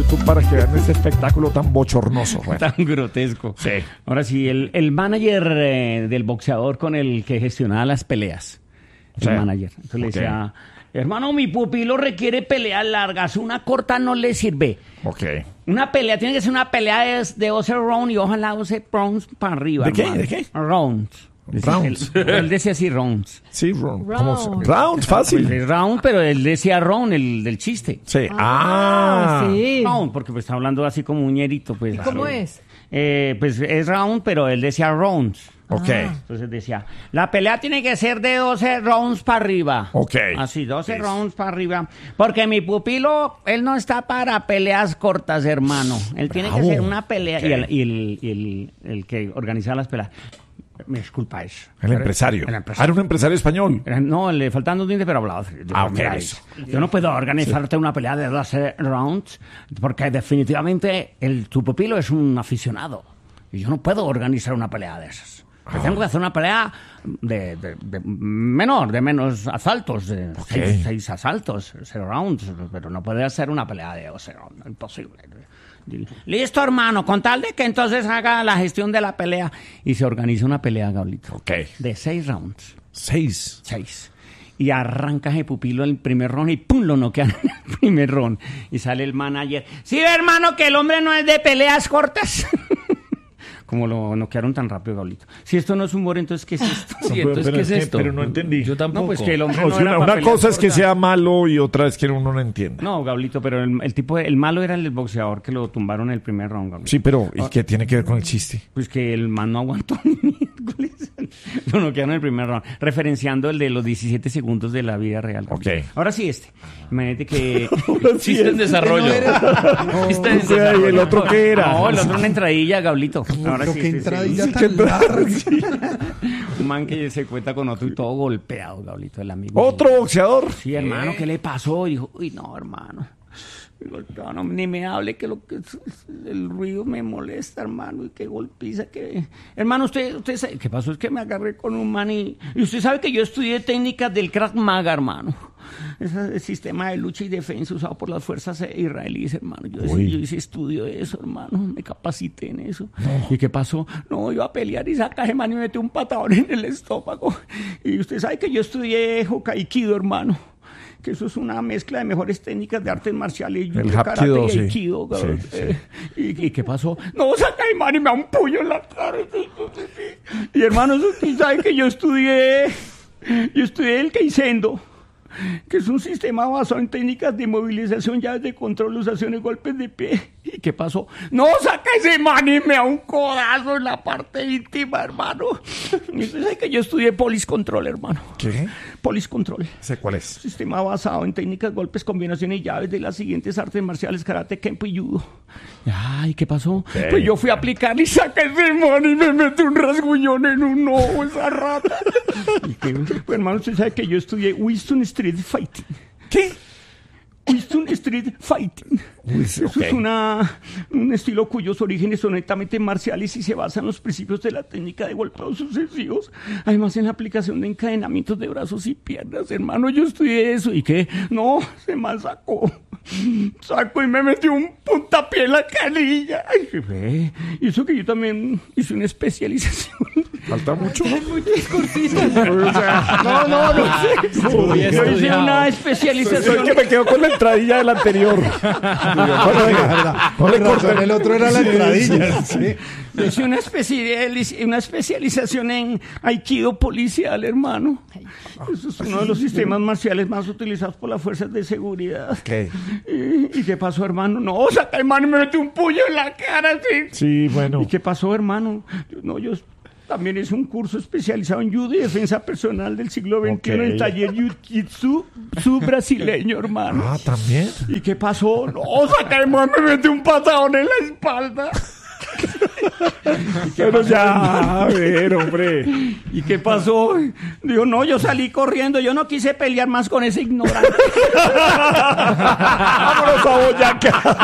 YouTube para que vean este espectáculo tan bochornoso. Bueno. Tan grotesco. Sí. Ahora sí, el manager del boxeador con el que gestionaba las peleas. El manager. Entonces le decía, hermano, mi pupilo requiere peleas largas. Una corta no le sirve. Ok. Una pelea, tiene que ser una pelea de 12 rounds y ojalá 12 rounds para arriba. ¿De qué? Hermano. ¿De qué? Rounds. Rounds. Él decía así, rounds. Sí, rounds, fácil. Pues es round, pero él decía round, el del chiste. Sí. Sí. Round, porque pues está hablando así como un ñerito. Pues, ¿Cómo es? Pues es round, pero él decía rounds. Ok. Entonces decía, la pelea tiene que ser de 12 rounds para arriba. Ok. Así, 12 rounds para arriba. Porque mi pupilo, él no está para peleas cortas, hermano. Él tiene que ser una pelea. Ok. Y el que organiza las peleas. Me disculpa eso. El empresario. Era un empresario español. No, le faltan 2 dientes, pero hablaba. Ok. Mira eso. Yo no puedo organizarte una pelea de 12 rounds porque definitivamente tu pupilo es un aficionado. Y yo no puedo organizar una pelea de esas. Tengo que hacer una pelea de menos asaltos, de 6 asaltos, 0 rounds, pero no puede hacer una pelea de 12 rounds, imposible. Listo, hermano, con tal de que entonces haga la gestión de la pelea. Y se organiza una pelea, Gablito. Ok. De 6 rounds. 6. 6. Y arranca ese pupilo en el primer round y ¡pum! Lo noquean en el primer round. Y sale el manager. Sí, hermano, que el hombre no es de peleas cortas. Como lo noquearon tan rápido, Gablito. Si esto no es humor, entonces, ¿qué es esto? Sí, entonces, ¿qué es esto? Pero no entendí. Yo tampoco. No, pues que el hombre No, no si era una para peleas cosa es que cortas. sea malo y otra es que uno no entiende. No, Gablito, pero el malo era el boxeador que lo tumbaron en el primer round, Gablito. Sí, pero ¿y qué tiene que ver con el chiste? Pues que el man no aguantó ni miércoles. Lo noquearon en el primer round, referenciando el de los 17 segundos de la vida real. Ok. Ahora sí Imagínate que... Chiste en desarrollo. Chiste en ¿Y desarrollo. el otro qué era? No, el otro una entradilla, Gablito. Ahora Pero sí. qué sí. entradilla tan larga. Un man que se cuenta con otro y todo golpeado, Gablito, el amigo. ¿Otro boxeador? Sí, hermano, ¿qué le pasó? Y dijo, uy, no, hermano. No, ni me hable que el ruido me molesta, hermano, y qué golpiza que... Hermano, usted sabe, ¿qué pasó? Es que me agarré con un man y usted sabe que yo estudié técnicas del Krav Maga, hermano. Ese es el sistema de lucha y defensa usado por las fuerzas israelíes, hermano. Yo hice estudio de eso, hermano, me capacité en eso. No. ¿Y qué pasó? No, iba a pelear y saca ese man y me metió un patadón en el estómago. Y usted sabe que yo estudié Hokaikido, hermano. Que eso es una mezcla de mejores técnicas de artes marciales, El karate hapkido, y sí. aikido. Sí. ¿Y qué pasó? No, saca el man y me da un puño en la cara. Y hermanos, usted sabe que yo estudié el Keisendo, que es un sistema basado en técnicas de movilización, llaves de control, usaciones, golpes de pie. ¿Y qué pasó? No, saca ese man y me da un codazo en la parte íntima, hermano. Y usted sabe que yo estudié Police Control, hermano. ¿Qué? Police Control. ¿Sé cuál es? Sistema basado en técnicas, golpes, combinaciones y llaves de las siguientes artes marciales: karate, kempo y judo. Ay, ¿qué pasó? Sí. Pues yo fui a aplicar y saqué ese man y me metí un rasguñón en un ojo, esa rata. Pues, hermano, usted sabe que yo estudié Winston Street Fighting. ¿Qué? Winston Street Fighting. Eso es un estilo cuyos orígenes son netamente marciales y se basa en los principios de la técnica de golpeos sucesivos. Además, en la aplicación de encadenamientos de brazos y piernas. Hermano, yo estudié eso. ¿Y qué? No, se me sacó y me metió un puntapié en la canilla. Ay, jefe. Y eso que yo también hice una especialización. ¿Falta mucho? Muchas cositas. No. Yo hice una especialización. Es que me quedo con la entradilla del anterior. Con razón, el otro era la entradilla. Sí. Hice una especialización en Aikido policial, hermano. Eso es uno de los sistemas marciales más utilizados por las fuerzas de seguridad. ¿Qué? ¿Y qué pasó, hermano? No, saca el man y me metió un puño en la cara, sí. Sí, bueno. ¿Y qué pasó, hermano? Yo también hice un curso especializado en judo y defensa personal del siglo XXI en taller jiu-jitsu brasileño, hermano. Ah, ¿también? ¿Y qué pasó? No, saca el man, me metió un patadón en la espalda. Pero ya, a ver, hombre. ¿Y qué pasó? Digo, no, yo salí corriendo, yo no quise pelear más con ese ignorante. Vámonos a Boyacá.